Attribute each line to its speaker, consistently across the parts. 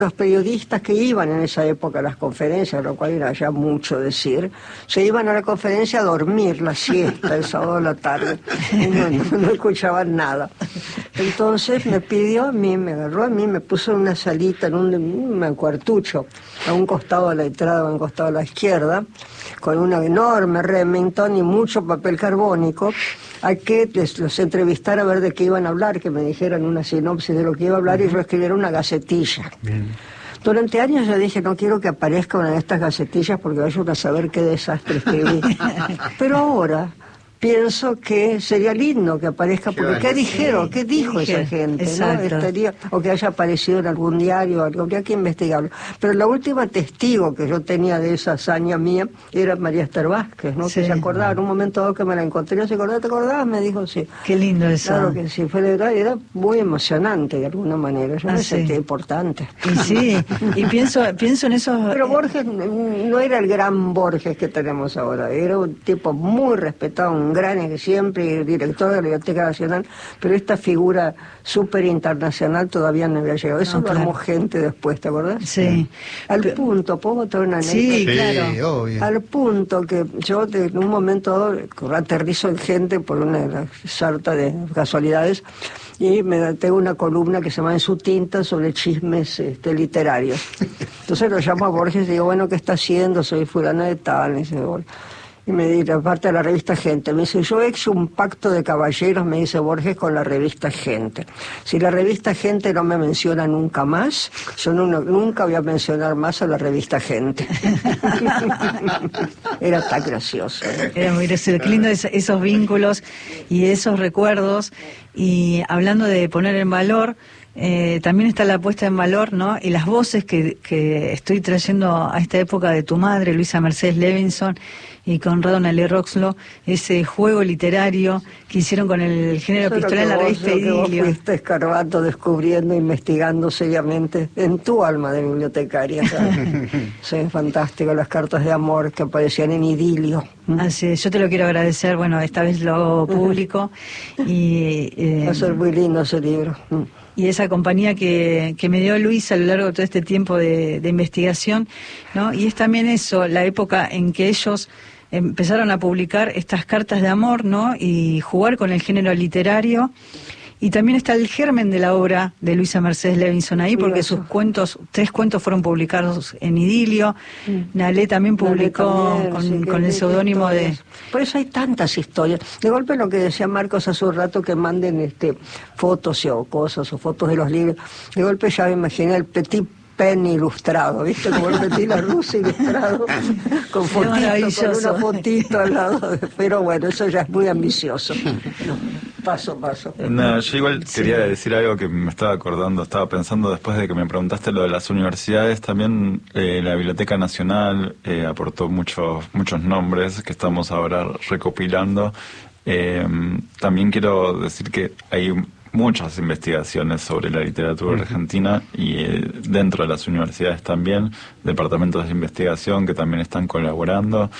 Speaker 1: Los periodistas que iban en esa época a las conferencias, lo cual era ya mucho decir, se iban a la conferencia a dormir la siesta el sábado a la tarde. Y no escuchaban nada. Entonces me pidió a mí, me agarró a mí, me puso en una salita, en un cuartucho, a un costado de la entrada, a un costado a la izquierda, con una enorme Remington y mucho papel carbónico, a que los entrevistara a ver de qué iban a hablar, que me dijeran una sinopsis de lo que iba a hablar y yo escribiera una gacetilla. Bien. Durante años yo dije, no quiero que aparezca una de estas gacetillas porque vayan a saber qué desastre escribí. Pero ahora pienso que sería lindo que aparezca, porque ¿qué dijeron? ¿Qué dijo esa gente? ¿No? Estaría, o que haya aparecido en algún diario, algo, habría que investigarlo. Pero la última testigo que yo tenía de esa hazaña mía era María Esther Vázquez, ¿no? Sí. Que se acordaba en un momento dado que me la encontré, yo se acordaba, ¿te acordabas? Me dijo, sí.
Speaker 2: Qué lindo eso.
Speaker 1: Claro que sí, fue de verdad, era muy emocionante de alguna manera, yo me sentía importante.
Speaker 2: Y sí, y pienso en esos...
Speaker 1: Pero Borges no era el gran Borges que tenemos ahora, era un tipo muy respetado, un gran siempre director de la Biblioteca Nacional, pero esta figura súper internacional todavía no había llegado. Eso lo armó gente después, ¿te acordás?
Speaker 2: Sí.
Speaker 1: Al punto, ¿puedo botar una anécdota?
Speaker 2: Sí, claro.
Speaker 3: Obvio.
Speaker 1: Al punto que yo en un momento dado aterrizo en gente por una sarta de casualidades y tengo una columna que se llama En su tinta sobre chismes literarios. Entonces lo llamo a Borges y digo, bueno, ¿qué está haciendo? Soy fulana de tal. Y me dice, aparte de la revista Gente, me dice, yo he hecho un pacto de caballeros, me dice Borges, con la revista Gente. Si la revista Gente no me menciona nunca más, yo nunca voy a mencionar más a la revista Gente. Era tan gracioso.
Speaker 2: Era muy gracioso, qué lindo esos vínculos y esos recuerdos. Y hablando de poner en valor, también está la puesta en valor, ¿no? Y las voces que estoy trayendo a esta época de tu madre, Luisa Mercedes Levinson, y Conrado Nelly Roxlo, ese juego literario que hicieron con el género epistolar en la revista Idilio.
Speaker 1: Vos fuiste escarbando, descubriendo, investigando seriamente en tu alma de bibliotecaria. Sí, fantástico, las cartas de amor que aparecían en Idilio.
Speaker 2: Así es, yo te lo quiero agradecer, bueno, esta vez lo hago público.
Speaker 1: Va a ser muy lindo ese libro.
Speaker 2: Y esa compañía que me dio Luis a lo largo de todo este tiempo de investigación, ¿no? Y es también eso, la época en que ellos empezaron a publicar estas cartas de amor, ¿no? Y jugar con el género literario. Y también está el germen de la obra de Luisa Mercedes Levinson ahí, porque sus cuentos, 3 cuentos fueron publicados en Idilio. Nalé también publicó con el seudónimo de...
Speaker 1: Por eso hay tantas historias. De golpe lo que decía Marcos hace un rato, que manden fotos o cosas, o fotos de los libros. De golpe ya me imaginé el Petit Pen ilustrado, ¿viste? Como el Petit Larousse ilustrado, con una fotito al lado. Pero bueno, eso ya es muy ambicioso. Paso.
Speaker 4: No, yo igual quería decir algo que me estaba acordando, estaba pensando después de que me preguntaste lo de las universidades, también la Biblioteca Nacional aportó muchos nombres que estamos ahora recopilando. También quiero decir que hay muchas investigaciones sobre la literatura argentina y dentro de las universidades también, departamentos de investigación que también están colaborando.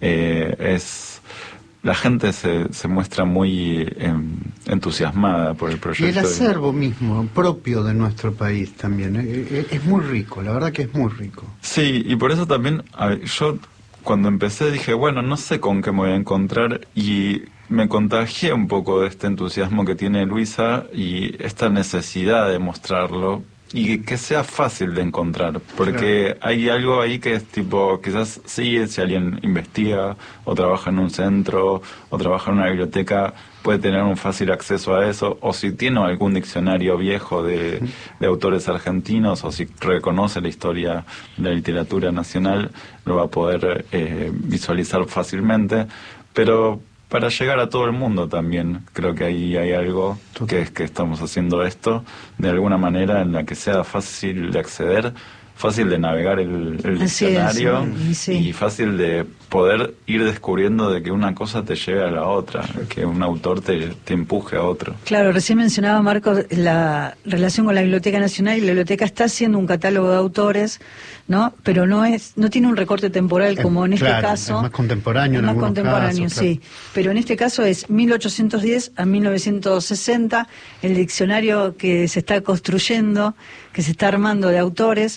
Speaker 4: La gente se muestra muy entusiasmada por el proyecto.
Speaker 3: Y el acervo mismo, propio de nuestro país también, es muy rico, la verdad que es muy rico.
Speaker 4: Sí, y por eso también yo cuando empecé dije, bueno, no sé con qué me voy a encontrar, y me contagié un poco de este entusiasmo que tiene Luisa y esta necesidad de mostrarlo. Y que sea fácil de encontrar, porque hay algo ahí que es tipo, quizás sí, si alguien investiga o trabaja en un centro o trabaja en una biblioteca, puede tener un fácil acceso a eso, o si tiene algún diccionario viejo de autores argentinos, o si reconoce la historia de la literatura nacional, lo va a poder visualizar fácilmente, pero para llegar a todo el mundo también, creo que ahí hay algo que es que estamos haciendo esto de alguna manera en la que sea fácil de acceder, fácil de navegar el
Speaker 2: Así es,
Speaker 4: diccionario
Speaker 2: sí.
Speaker 4: y fácil de poder ir descubriendo de que una cosa te lleve a la otra, que un autor te empuje a otro.
Speaker 2: Claro, recién mencionaba Marcos la relación con la Biblioteca Nacional, y la biblioteca está haciendo un catálogo de autores, ¿no? Pero no tiene un recorte temporal como en este caso.
Speaker 3: Es más contemporáneo,
Speaker 2: es más contemporáneo,
Speaker 3: casos,
Speaker 2: sí.
Speaker 3: claro.
Speaker 2: Pero en este caso es 1810 a 1960, el diccionario que se está construyendo, que se está armando de autores,